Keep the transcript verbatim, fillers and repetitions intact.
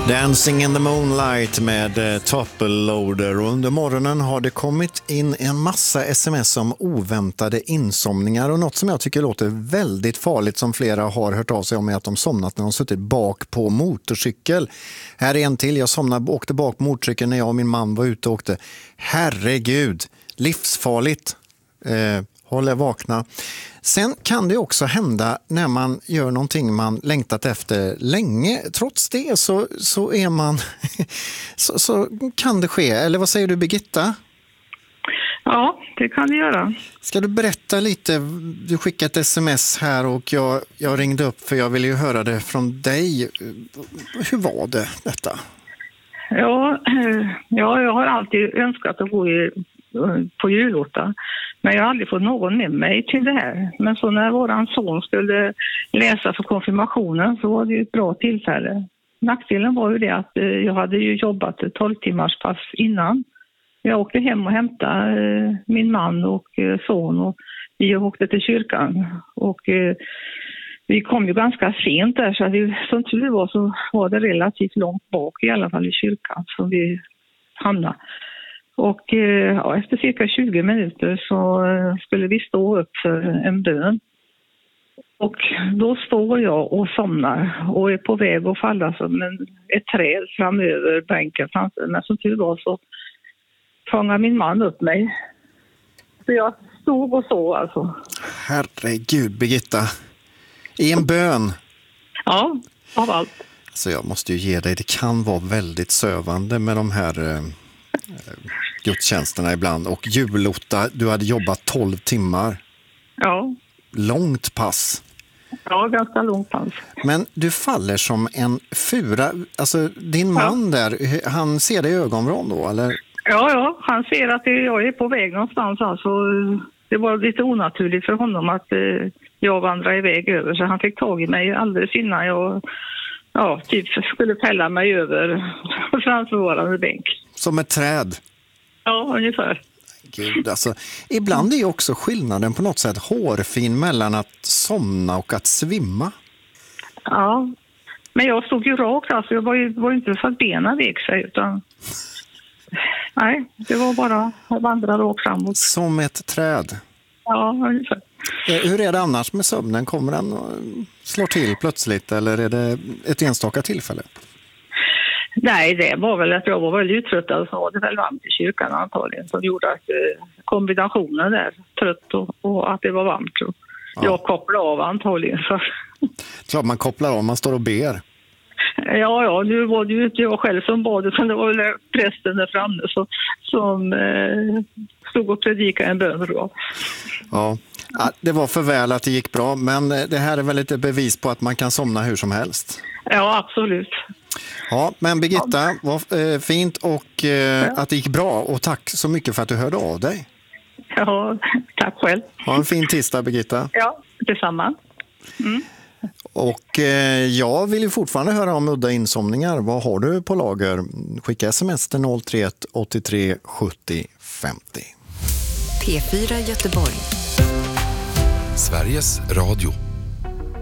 Dancing in the Moonlight med Toploader. Och under morgonen har det kommit in en massa sms om oväntade insomningar. Och något som jag tycker låter väldigt farligt som flera har hört av sig om är att de somnat när de suttit bak på motorcykel. Här är en till. Jag somnade, åkte bak på motorcykeln när jag och min man var ute och åkte. Herregud, livsfarligt. Eh, håller vakna. Sen kan det också hända när man gör någonting man längtat efter länge. Trots det så, så är man så, så kan det ske. Eller vad säger du, Birgitta? Ja, det kan det göra. Ska du berätta lite? Du skickade ett sms här och jag, jag ringde upp för jag ville ju höra det från dig. Hur var det detta? Ja, ja jag har alltid önskat att gå i, på julotta. Men jag har aldrig fått någon med mig till det här. Men så när våran son skulle läsa för konfirmationen så var det ju ett bra tillfälle. Nackdelen var ju det att jag hade ju jobbat tolv timmars pass innan. Jag åkte hem och hämtade min man och son och vi åkte till kyrkan. Och vi kom ju ganska sent där så att vi, som tur var så var det relativt långt bak i alla fall i kyrkan som vi hamnade. Och ja, efter cirka tjugo minuter så skulle vi stå upp för en bön. Och då står jag och somnar och är på väg att falla som en, ett träd framöver bänken framför. Men som tur var så fångade min man upp mig. Så jag stod och så alltså. Herregud, Birgitta. I en bön? Ja, av allt. Så jag måste ju ge dig, det kan vara väldigt sövande med de här eh, gudstjänsterna ibland. Och julotta, du hade jobbat tolv timmar. Ja. Långt pass. Ja, ganska långt pass. Men du faller som en fura. Alltså din man ja. där, han ser dig i ögonvrån då, eller? Ja, ja, han ser att jag är på väg någonstans. Alltså, det var lite onaturligt för honom att eh, jag vandrade iväg över. Så han fick tag i mig alldeles innan jag ja, typ skulle fälla mig över framför våran bänk. Som ett träd? Ja, ungefär. Gud, alltså, ibland är ju också skillnaden på något sätt hårfin mellan att somna och att svimma. Ja, men jag stod ju rakt. Alltså, jag var ju var inte så att benen vek sig utan... Nej, det var bara att vandra rakt framåt. Som ett träd? Ja, ungefär. Hur är det annars med sömnen? Kommer den att slå till plötsligt eller är det ett enstaka tillfälle? Nej, det var väl att jag var väldigt uttröttad så var det väl varmt i kyrkan antagligen som gjorde att eh, kombinationen där, trött och, och att det var varmt. Så ja. Jag kopplade av antagligen. Så. Klart man kopplar av, man står och ber. Ja, ja, nu var det ju inte jag själv som bad utan det var väl prästen där framme så, som eh, stod och predikade en bön. Då. Ja, det var för väl att det gick bra men det här är väl ett bevis på att man kan somna hur som helst. Ja, absolut. Ja, men Birgitta, var eh, fint och eh, ja. att det gick bra och tack så mycket för att du hörde av dig. Ja, tack själv. Ha en fin tisdag, Birgitta. Ja, detsamma. Mm. Och eh, jag vill ju fortfarande höra om udda insomningar. Vad har du på lager? Skicka sms till noll tre ett åttiotre sjuttio femtio. P fyra Göteborg. Sveriges Radio.